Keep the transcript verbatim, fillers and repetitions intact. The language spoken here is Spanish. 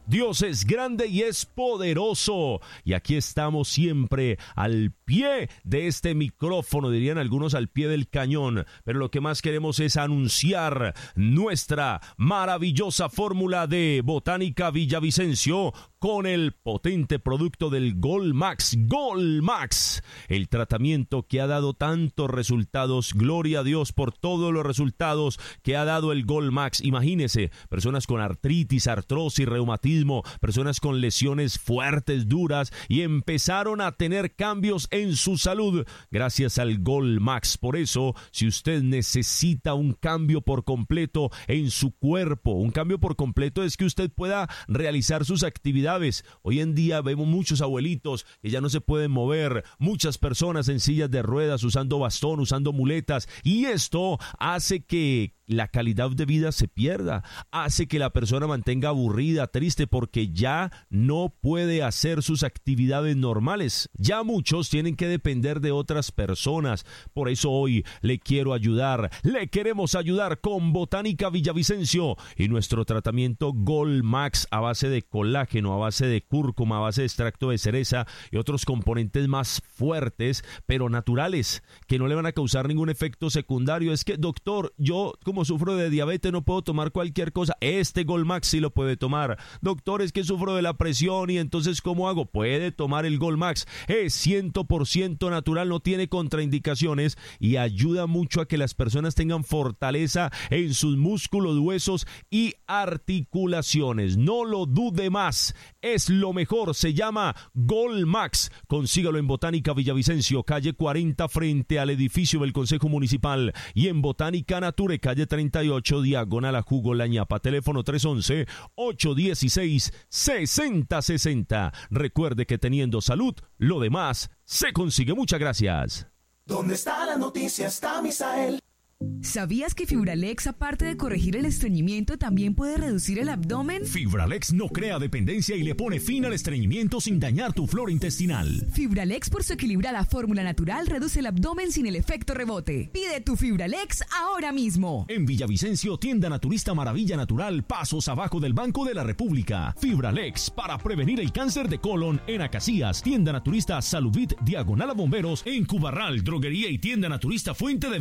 Dios es grande y es poderoso. Y aquí estamos siempre al pie de este micrófono, dirían algunos al pie del cañón. Pero lo que más queremos es anunciar nuestra maravillosa fórmula de Botánica Villavicencio con el potente producto del Golmax. Golmax, el tratamiento que ha dado tantos resultados. Gloria a Dios por todos los resultados que ha dado el Golmax. Imagínese, personas con artritis, artrosis, reumatismo, personas con lesiones fuertes, duras, y empezaron a tener cambios en su salud gracias al Golmax. Por eso, si usted necesita un cambio por completo en su cuerpo, un cambio por completo es que usted pueda realizar sus actividades. Hoy en día vemos muchos abuelitos que ya no se pueden mover, muchas personas en sillas de ruedas, usando bastón, usando muletas, y esto hace que la calidad de vida se pierda, hace que la persona mantenga aburrida, triste, porque ya no puede hacer sus actividades normales. Ya muchos tienen que depender de otras personas. Por eso hoy le quiero ayudar, le queremos ayudar con Botánica Villavicencio y nuestro tratamiento Golmax a base de colágeno, a base de cúrcuma, a base de extracto de cereza y otros componentes más fuertes, pero naturales, que no le van a causar ningún efecto secundario. Es que, doctor, yo como sufro de diabetes no puedo tomar cualquier cosa. Este Golmax sí lo puede tomar. Doctor, es que sufro de la presión y entonces ¿cómo hago? Puede tomar el Golmax. Es cien por ciento natural, no tiene contraindicaciones y ayuda mucho a que las personas tengan fortaleza en sus músculos, huesos y articulaciones. No lo dude más. Es lo mejor. Se llama Golmax. Consígalo en Botánica Villavicencio, calle cuarenta, frente al edificio del Consejo Municipal, y en Botánica Nature, calle treinta y ocho, diagonal a Jugo La Ñapa. Teléfono tres once, ocho dieciséis, sesenta sesenta. Recuerde que teniendo salud, lo demás se consigue. Muchas gracias. ¿Dónde está la noticia? Está Misael. ¿Sabías que Fibralex, aparte de corregir el estreñimiento, también puede reducir el abdomen? Fibralex no crea dependencia y le pone fin al estreñimiento sin dañar tu flora intestinal. Fibralex, por su equilibrada fórmula natural, reduce el abdomen sin el efecto rebote. Pide tu Fibralex ahora mismo. En Villavicencio, tienda naturista Maravilla Natural, pasos abajo del Banco de la República. Fibralex, para prevenir el cáncer de colon en Acacias. Tienda naturista Salubit, diagonal a Bomberos, en Cubarral. Droguería y tienda naturista Fuente de